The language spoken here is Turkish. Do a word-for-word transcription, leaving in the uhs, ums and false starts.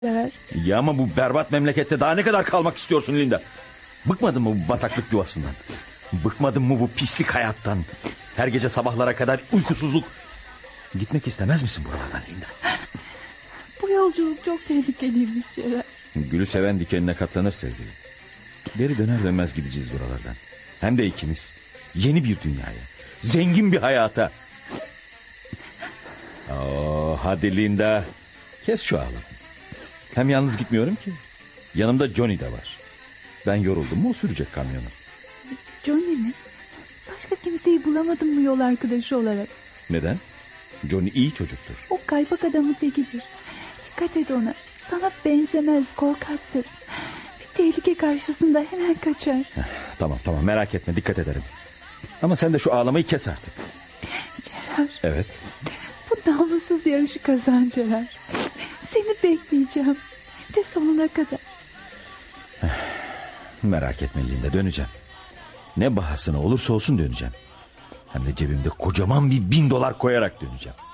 Gerard. Ya ama bu berbat memlekette daha ne kadar kalmak istiyorsun Linda? Bıkmadın mı bu bataklık yuvasından? Bıkmadın mı bu pislik hayattan? Her gece sabahlara kadar uykusuzluk. Gitmek istemez misin buralardan Linda? Bu yolculuk çok tehlikeliymiş Gerard. Gülü seven dikenine katlanır sevgili. Geri döner dönmez gideceğiz buralardan. Hem de ikimiz. Yeni bir dünyaya. Zengin bir hayata. Oo, hadi Linda. Kes şu ağlamı. Hem yalnız gitmiyorum ki. Yanımda Johnny de var. Ben yoruldum mu o sürecek kamyonu. Johnny mi? Başka kimseyi bulamadım mı yol arkadaşı olarak? Neden? Johnny iyi çocuktur. O kaypak adamın tekidir. Dikkat et ona. Sana benzemez, korkaktır. Bir tehlike karşısında hemen kaçar. Tamam tamam merak etme, dikkat ederim. Ama sen de şu ağlamayı kes artık. Gerard. Evet. Bu namussuz yarışı kazan Gerard. Seni bekleyeceğim. De sonuna kadar. Merak etme Linda, döneceğim. Ne bahasına olursa olsun döneceğim. Hem de cebimde kocaman bir bin dolar koyarak döneceğim.